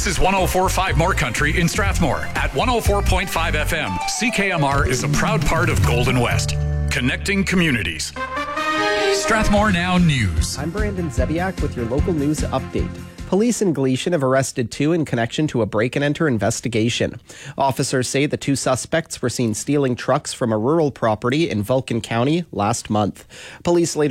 This is 104.5 More Country in Strathmore. At 104.5 FM, CKMR is a proud part of Golden West, connecting communities. Strathmore Now News. I'm Brandon Zebiak with your local news update. Police in Gleason have arrested 2 in connection to a break-and-enter investigation. Officers say the 2 suspects were seen stealing trucks from a rural property in Vulcan County last month. Police later